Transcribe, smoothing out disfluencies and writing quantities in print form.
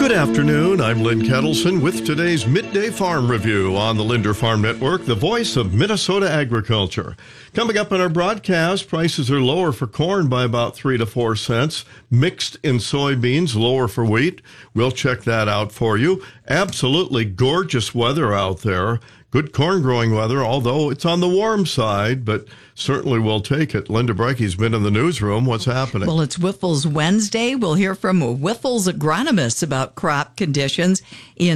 Good afternoon. I'm Lynn Kettleson with today's Midday Farm Review on the Linder Farm Network, the voice of Minnesota agriculture. Coming up in our broadcast, prices are lower for corn by about 3 to 4 cents. Mixed in soybeans, lower for wheat. We'll check that out for you. Absolutely gorgeous weather out there. Good corn growing weather, although it's on the warm side, but certainly we'll take it. Linda Breike's been in the newsroom. What's happening? Well, it's Wyffels Wednesday. We'll hear from Wyffels agronomists about crop conditions in